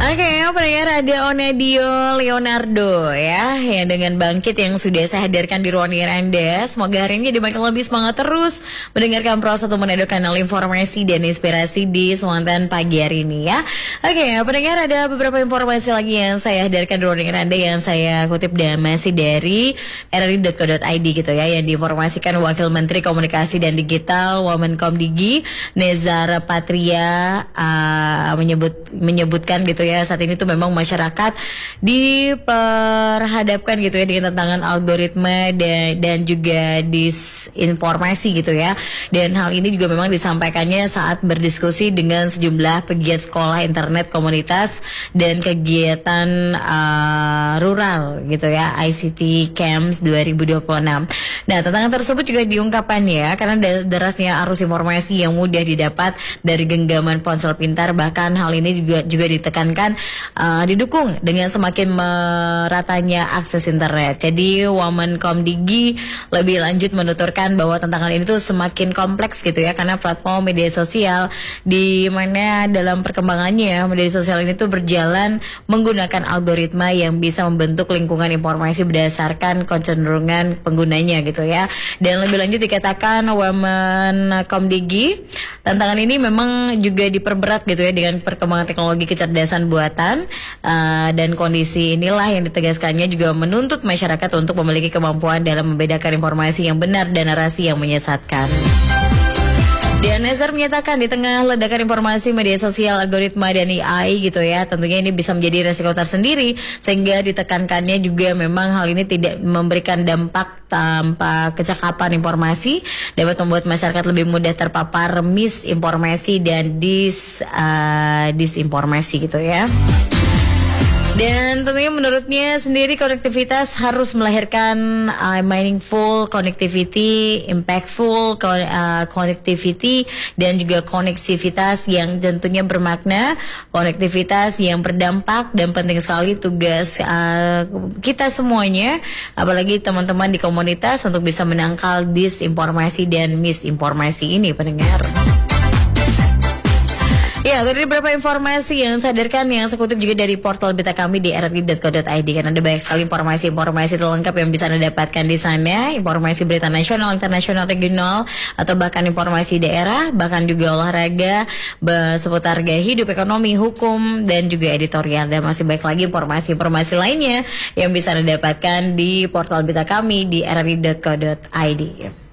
Oke, pendengar ada Onedio Leonardo ya, yang dengan bangkit yang sudah saya hadirkan di ruang dengar Anda. Semoga hari ini jadi makin lebih semangat terus mendengarkan Pro 1 Manado, kanal informasi dan inspirasi di Sumantan pagi hari ini ya. Oke, pendengar ada beberapa informasi lagi yang saya hadirkan di ruang dengar Anda yang saya kutip dan masih dari rri.co.id gitu ya, yang diinformasikan Wakil Menteri Komunikasi dan Digital Wamenkomdigi Nezar Patria menyebutkan gitu ya, saat ini tuh memang masyarakat diperhadapkan gitu ya dengan tantangan algoritma dan juga disinformasi gitu ya. Dan hal ini juga memang disampaikannya saat berdiskusi dengan sejumlah pegiat sekolah, internet, komunitas dan kegiatan rural gitu ya, ICT Camps 2026. Nah, tantangan tersebut juga diungkapkan ya karena derasnya arus informasi yang mudah didapat dari genggaman ponsel pintar. Bahkan hal ini juga ditekankan didukung dengan semakin meratanya akses internet. Jadi Wamenkomdigi lebih lanjut menuturkan bahwa tantangan ini tuh semakin kompleks gitu ya, karena platform media sosial di mana dalam perkembangannya media sosial ini tuh berjalan menggunakan algoritma yang bisa membentuk lingkungan informasi berdasarkan kecenderungan penggunanya gitu ya. Dan lebih lanjut dikatakan Wamenkomdigi, tantangan ini memang juga diperberat gitu ya dengan perkembangan teknologi kecerdasan buatan, dan kondisi inilah yang ditegaskannya juga menuntut masyarakat untuk memiliki kemampuan dalam membedakan informasi yang benar dan narasi yang menyesatkan. Dan Nezar menyatakan di tengah ledakan informasi media sosial, algoritma dan AI gitu ya, tentunya ini bisa menjadi resiko tersendiri, sehingga ditekankannya juga memang hal ini tidak memberikan dampak tanpa kecakapan informasi dapat membuat masyarakat lebih mudah terpapar misinformasi dan disinformasi gitu ya. Dan tentunya menurutnya sendiri konektivitas harus melahirkan meaningful connectivity, impactful connectivity, dan juga koneksivitas yang tentunya bermakna, konektivitas yang berdampak, dan penting sekali tugas kita semuanya, apalagi teman-teman di komunitas, untuk bisa menangkal disinformasi dan misinformasi ini, pendengar. Ya, tadi beberapa informasi yang saya hadirkan yang saya kutip juga dari portal berita kami di rri.co.id, karena ada banyak sekali informasi terlengkap yang bisa Anda dapatkan di sana, informasi berita nasional, internasional, regional, atau bahkan informasi daerah, bahkan juga olahraga, seputar gaya hidup, ekonomi, hukum, dan juga editorial, dan masih banyak lagi informasi lainnya yang bisa Anda dapatkan di portal berita kami di rri.co.id.